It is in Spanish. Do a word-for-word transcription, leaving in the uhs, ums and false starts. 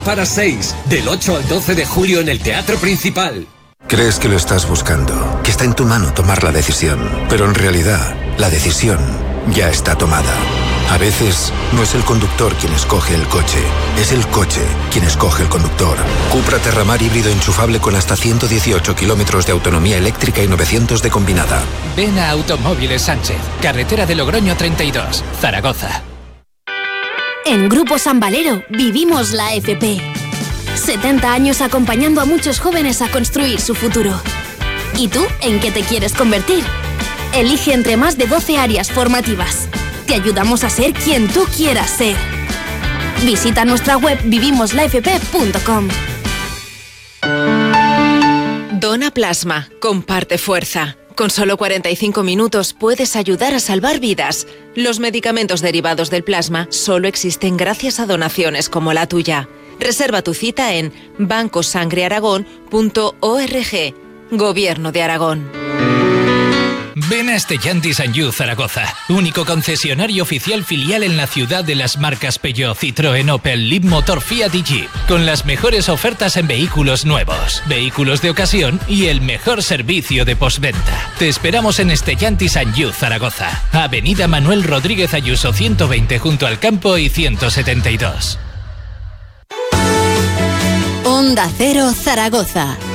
Para seis, del ocho al doce de julio en el Teatro Principal. Crees que lo estás buscando, que está en tu mano tomar la decisión, pero en realidad, la decisión ya está tomada. A veces, no es el conductor quien escoge el coche, es el coche quien escoge el conductor. Cupra Terramar híbrido enchufable con hasta ciento dieciocho kilómetros de autonomía eléctrica y novecientos de combinada. Ven a Automóviles Sánchez, carretera de Logroño treinta y dos, Zaragoza. En Grupo San Valero vivimos la F P. setenta años acompañando a muchos jóvenes a construir su futuro. ¿Y tú en qué te quieres convertir? Elige entre más de doce áreas formativas. Te ayudamos a ser quien tú quieras ser. Visita nuestra web vivimos la f p punto com. Dona plasma, comparte fuerza. Con solo cuarenta y cinco minutos puedes ayudar a salvar vidas. Los medicamentos derivados del plasma solo existen gracias a donaciones como la tuya. Reserva tu cita en banco sangre aragón punto org. Gobierno de Aragón. Ven a Stellantis and You Zaragoza, único concesionario oficial filial en la ciudad de las marcas Peugeot, Citroën, Opel, Leapmotor, Fiat y Jeep, con las mejores ofertas en vehículos nuevos, vehículos de ocasión y el mejor servicio de postventa. Te esperamos en Stellantis and You Zaragoza, Avenida Manuel Rodríguez Ayuso ciento veinte junto al campo y ciento setenta y dos. Onda Cero Zaragoza.